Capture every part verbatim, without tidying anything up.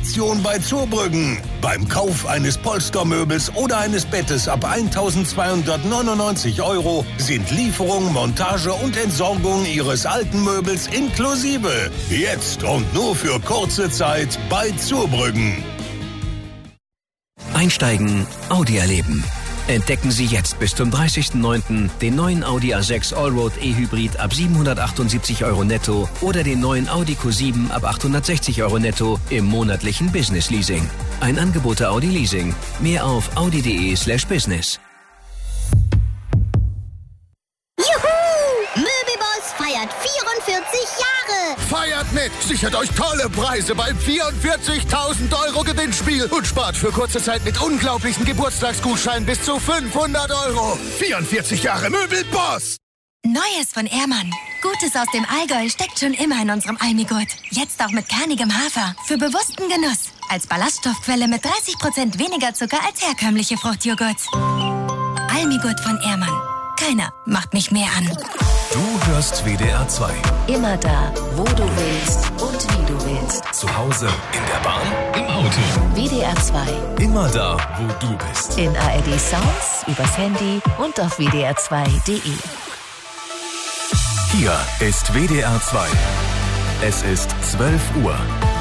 Aktion bei Zurbrüggen. Beim Kauf eines Polstermöbels oder eines Bettes ab eintausendzweihundertneunundneunzig Euro sind Lieferung, Montage und Entsorgung Ihres alten Möbels inklusive. Jetzt und nur für kurze Zeit bei Zurbrüggen. Einsteigen, Audi erleben. Entdecken Sie jetzt bis zum dreißigsten neunten den neuen Audi A sechs Allroad E-Hybrid ab siebenhundertachtundsiebzig Euro netto oder den neuen Audi Q sieben ab achthundertsechzig Euro netto im monatlichen Business Leasing. Ein Angebot der Audi Leasing. Mehr auf audi.de slash business. Juhu! Möbelboss feiert vierundvierzig Jahre! Feiert mit! Sichert euch tolle Preise beim vierundvierzigtausend Euro Gewinnspiel und spart für kurze Zeit mit unglaublichen Geburtstagsgutscheinen bis zu fünfhundert Euro. vierundvierzig Jahre Möbelboss! Neues von Ehrmann. Gutes aus dem Allgäu steckt schon immer in unserem Almigurt. Jetzt auch mit kernigem Hafer. Für bewussten Genuss. Als Ballaststoffquelle mit dreißig Prozent weniger Zucker als herkömmliche Fruchtjoghurts. Almigurt von Ehrmann. Keiner macht mich mehr an. Du hörst W D R zwei. Immer da, wo du willst und wie du willst. Zu Hause, in der Bahn, im Auto. W D R zwei. Immer da, wo du bist. In A R D Sounds, übers Handy und auf w d r zwei punkt d e. Hier ist W D R zwei. Es ist zwölf Uhr.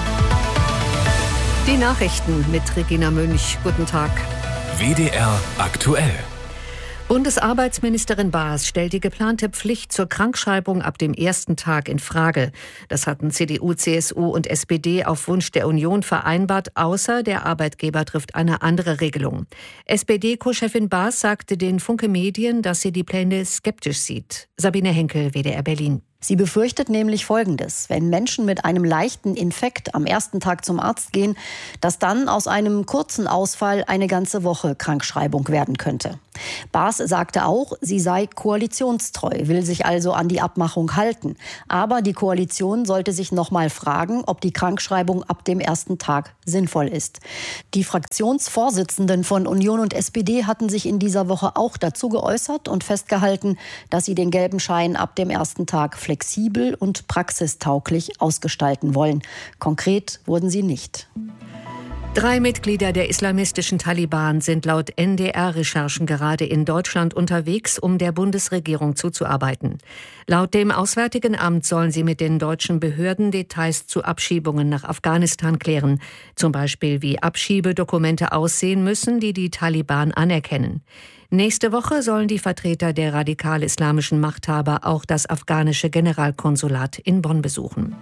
Die Nachrichten mit Regina Münch. Guten Tag. W D R aktuell. Bundesarbeitsministerin Baas stellt die geplante Pflicht zur Krankschreibung ab dem ersten Tag in Frage. Das hatten C D U, C S U und S P D auf Wunsch der Union vereinbart, außer der Arbeitgeber trifft eine andere Regelung. S P D-Co-Chefin Baas sagte den Funke Medien, dass sie die Pläne skeptisch sieht. Sabine Henkel, W D R Berlin. Sie befürchtet nämlich Folgendes: Wenn Menschen mit einem leichten Infekt am ersten Tag zum Arzt gehen, dass dann aus einem kurzen Ausfall eine ganze Woche Krankschreibung werden könnte. Baas sagte auch, sie sei koalitionstreu, will sich also an die Abmachung halten. Aber die Koalition sollte sich noch mal fragen, ob die Krankschreibung ab dem ersten Tag sinnvoll ist. Die Fraktionsvorsitzenden von Union und S P D hatten sich in dieser Woche auch dazu geäußert und festgehalten, dass sie den gelben Schein ab dem ersten Tag flexibel und praxistauglich ausgestalten wollen. Konkret wurden sie nicht. Drei Mitglieder der islamistischen Taliban sind laut N D R-Recherchen gerade in Deutschland unterwegs, um der Bundesregierung zuzuarbeiten. Laut dem Auswärtigen Amt sollen sie mit den deutschen Behörden Details zu Abschiebungen nach Afghanistan klären. Zum Beispiel, wie Abschiebedokumente aussehen müssen, die die Taliban anerkennen. Nächste Woche sollen die Vertreter der radikal-islamischen Machthaber auch das afghanische Generalkonsulat in Bonn besuchen.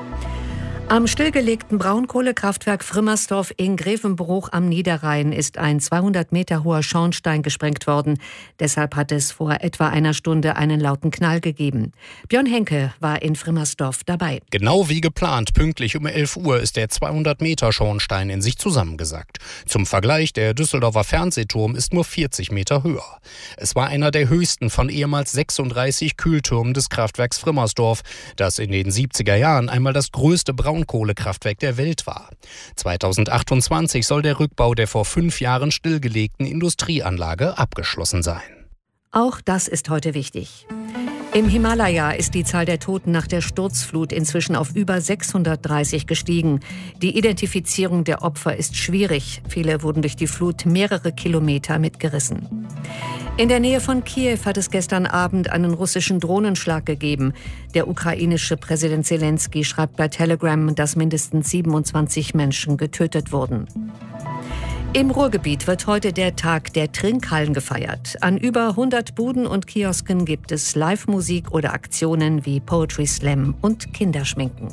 Am stillgelegten Braunkohlekraftwerk Frimmersdorf in Grevenbruch am Niederrhein ist ein zweihundert Meter hoher Schornstein gesprengt worden. Deshalb hat es vor etwa einer Stunde einen lauten Knall gegeben. Björn Henke war in Frimmersdorf dabei. Genau wie geplant, pünktlich um elf Uhr ist der zweihundert Meter Schornstein in sich zusammengesackt. Zum Vergleich, der Düsseldorfer Fernsehturm ist nur vierzig Meter höher. Es war einer der höchsten von ehemals sechsunddreißig Kühltürmen des Kraftwerks Frimmersdorf, das in den siebziger Jahren einmal das größte Braunkohlekraftwerk der Welt war. zweitausendachtundzwanzig soll der Rückbau der vor fünf Jahren stillgelegten Industrieanlage abgeschlossen sein. Auch das ist heute wichtig. Im Himalaya ist die Zahl der Toten nach der Sturzflut inzwischen auf über sechshundertdreißig gestiegen. Die Identifizierung der Opfer ist schwierig. Viele wurden durch die Flut mehrere Kilometer mitgerissen. In der Nähe von Kiew hat es gestern Abend einen russischen Drohnenschlag gegeben. Der ukrainische Präsident Zelensky schreibt bei Telegram, dass mindestens siebenundzwanzig Menschen getötet wurden. Im Ruhrgebiet wird heute der Tag der Trinkhallen gefeiert. An über hundert Buden und Kiosken gibt es Live-Musik oder Aktionen wie Poetry Slam und Kinderschminken.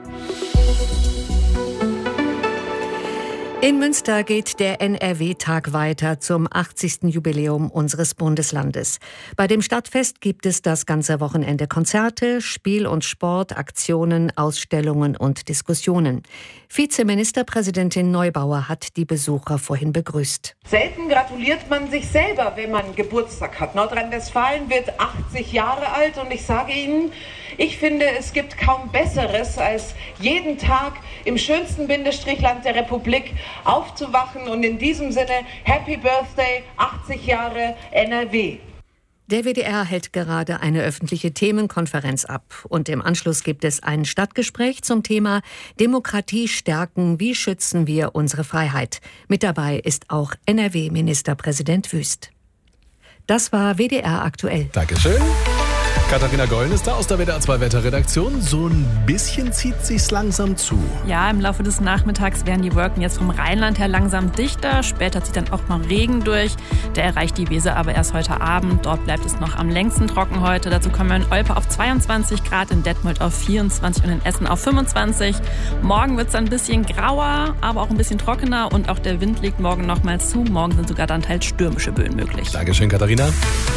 In Münster geht der N R W-Tag weiter zum achtzigsten Jubiläum unseres Bundeslandes. Bei dem Stadtfest gibt es das ganze Wochenende Konzerte, Spiel und Sport, Aktionen, Ausstellungen und Diskussionen. Vizeministerpräsidentin Neubauer hat die Besucher vorhin begrüßt. Selten gratuliert man sich selber, wenn man Geburtstag hat. Nordrhein-Westfalen wird achtzig Jahre alt und ich sage Ihnen, ich finde, es gibt kaum Besseres, als jeden Tag im schönsten Bindestrichland der Republik aufzuwachen und in diesem Sinne Happy Birthday, achtzig Jahre N R W. Der W D R hält gerade eine öffentliche Themenkonferenz ab und im Anschluss gibt es ein Stadtgespräch zum Thema Demokratie stärken, wie schützen wir unsere Freiheit. Mit dabei ist auch N R W-Ministerpräsident Wüst. Das war W D R aktuell. Dankeschön. Katharina Gollen ist da aus der W D R zwei Wetterredaktion. So ein bisschen zieht sich's langsam zu. Ja, im Laufe des Nachmittags werden die Wolken jetzt vom Rheinland her langsam dichter. Später zieht dann auch mal Regen durch. Der erreicht die Weser aber erst heute Abend. Dort bleibt es noch am längsten trocken heute. Dazu kommen wir in Olpe auf zweiundzwanzig Grad, in Detmold auf vierundzwanzig und in Essen auf fünfundzwanzig. Morgen wird es ein bisschen grauer, aber auch ein bisschen trockener. Und auch der Wind legt morgen nochmals zu. Morgen sind sogar dann teils stürmische Böen möglich. Dankeschön, Katharina.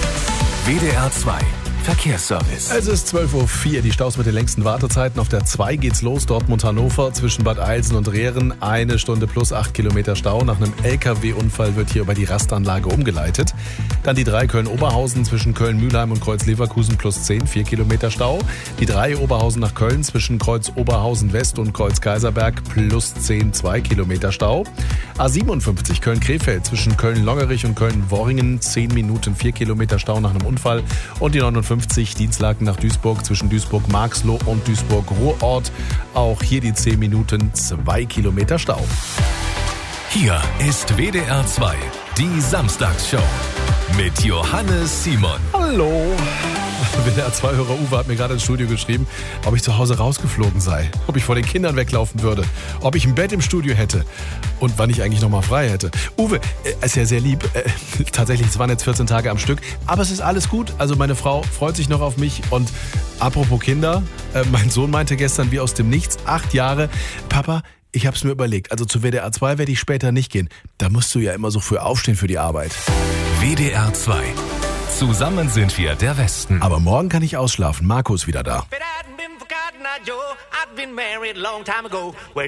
W D R zwei Verkehrsservice. Es ist zwölf Uhr vier, die Staus mit den längsten Wartezeiten. Auf der zwei geht's los, Dortmund-Hannover, zwischen Bad Eilsen und Rehren. Eine Stunde plus acht Kilometer Stau. Nach einem L K W-Unfall wird hier über die Rastanlage umgeleitet. Dann die drei Köln-Oberhausen zwischen Köln-Mühlheim und Kreuz-Leverkusen plus zehn, vier Kilometer Stau. Die drei Oberhausen nach Köln zwischen Kreuz-Oberhausen-West und Kreuz-Kaiserberg plus zehn, zwei Kilometer Stau. A siebenundfünfzig Köln-Krefeld zwischen Köln-Longerich und Köln-Worringen, zehn Minuten, vier Kilometer Stau nach einem Unfall. Und die neunundfünfzig Dienstlaken nach Duisburg zwischen Duisburg-Marxloh und Duisburg-Ruhrort. Auch hier die zehn Minuten, zwei Kilometer Stau. Hier ist W D R zwei, die Samstagsshow mit Johannes Simon. Hallo. W D R zwei-Hörer Uwe hat mir gerade ins Studio geschrieben, ob ich zu Hause rausgeflogen sei, ob ich vor den Kindern weglaufen würde, ob ich ein Bett im Studio hätte und wann ich eigentlich noch mal frei hätte. Uwe, äh, ist ja sehr lieb. Äh, tatsächlich, es waren jetzt vierzehn Tage am Stück, aber es ist alles gut. Also meine Frau freut sich noch auf mich und apropos Kinder, äh, mein Sohn meinte gestern wie aus dem Nichts, acht Jahre, Papa, ich hab's mir überlegt, also zu W D R zwei werde ich später nicht gehen. Da musst du ja immer so früh aufstehen für die Arbeit. W D R zwei. Zusammen sind wir der Westen. Aber morgen kann ich ausschlafen. Marco ist wieder da. I'd been married a long time ago. Where